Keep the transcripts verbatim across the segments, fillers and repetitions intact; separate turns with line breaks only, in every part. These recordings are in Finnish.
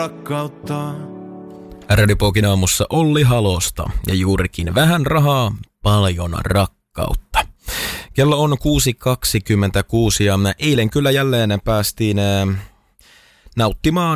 rakkautta.
Radipokin aamussa Olli Halosta ja juurikin vähän rahaa, paljon rakkautta. Kello on kuusi kaksikymmentäkuusi ja eilen kyllä jälleen päästiin nauttimaan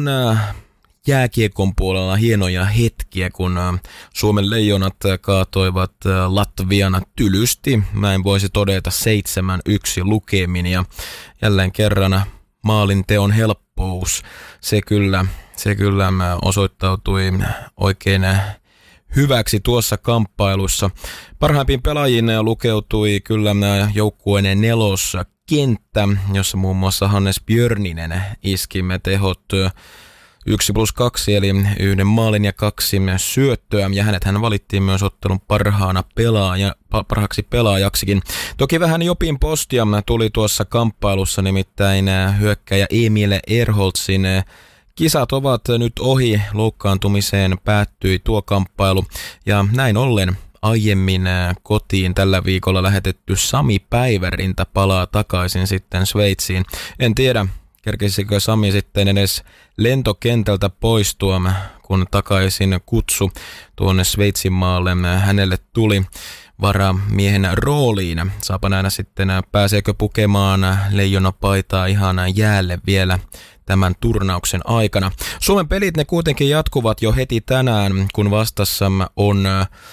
jääkiekon puolella hienoja hetkiä, kun Suomen leijonat kaatoivat Latvian tylysti. Näin voisi todeta seitsemän yksi lukemin ja jälleen kerran maalinteon helppous. Se kyllä, se kyllä osoittautui oikein hyväksi tuossa kamppailussa. Parhaimpiin pelaajiin lukeutui kyllä joukkueen nelossa kenttä, jossa muun muassa Hannes Björninen iskimme tehot yksi plus kaksi, eli yhden maalin ja kaksi syöttöä, ja hänet hän valittiin myös ottelun parhaana pelaaja, parhaaksi pelaajaksikin. Toki vähän Jopin postia tuli tuossa kamppailussa, nimittäin hyökkäjä Emil Erholtsin kisat ovat nyt ohi, loukkaantumiseen päättyi tuo kamppailu, ja näin ollen aiemmin kotiin tällä viikolla lähetetty Sami Päivärinta palaa takaisin sitten Sveitsiin. En tiedä, kerkesikö Sami sitten edes lentokentältä poistua, kun takaisin kutsu tuonne Sveitsin maalle hänelle tuli varamiehen rooliin. Saapa nähdä sitten, pääseekö pukemaan leijonapaitaa ihan jäälle vielä tämän turnauksen aikana. Suomen pelit ne kuitenkin jatkuvat jo heti tänään, kun vastassa on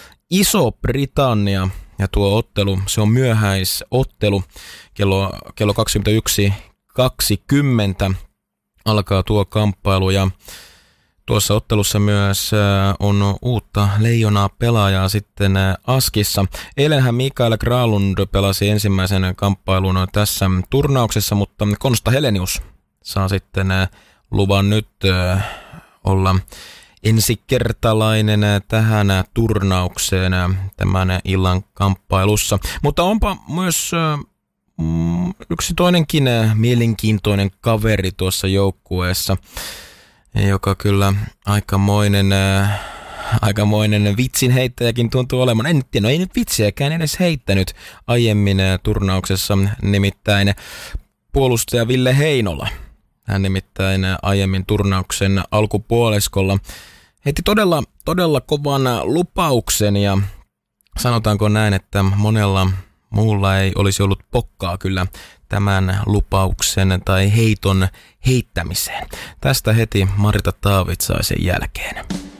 Iso-Britannia, ja tuo ottelu, se on myöhäisottelu, kello, kello kaksikymmentäyksi kaksikymmentä alkaa tuo kamppailu, ja tuossa ottelussa myös on uutta leijonaa pelaajaa sitten Askissa. Eilenhän Mikael Granlund pelasi ensimmäisen kamppailun tässä turnauksessa, mutta Konsta Helenius saa sitten luvan nyt olla ensikertalainen tähän turnaukseen tämän illan kamppailussa. Mutta onpa myös mm, yksi toinenkin mielenkiintoinen kaveri tuossa joukkueessa, joka kyllä aikamoinen, aikamoinen vitsin heittäjäkin tuntuu olemaan. En tiedä, no ei nyt vitsiäkään edes heittänyt aiemmin turnauksessa, nimittäin puolustaja Ville Heinola. Hän nimittäin aiemmin turnauksen alkupuoliskolla heitti todella, todella kovan lupauksen, ja sanotaanko näin, että monella muulla ei olisi ollut pokkaa kyllä tämän lupauksen tai heiton heittämiseen. Tästä heti Marita Taavitsaisen jälkeen.